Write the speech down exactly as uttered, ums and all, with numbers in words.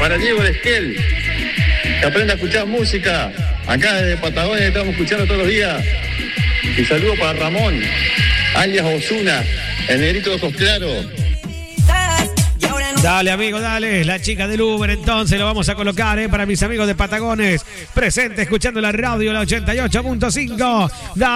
para Diego de Esquel, que aprenda a escuchar música. Acá desde Patagonia estamos escuchando todos los días. Y saludo para Ramón, alias Osuna, el negrito de ojos claros. Dale, amigo, dale. La chica del Uber, entonces lo vamos a colocar, ¿eh? Para mis amigos de Patagones. Presente, escuchando la radio, la ochenta y ocho punto cinco.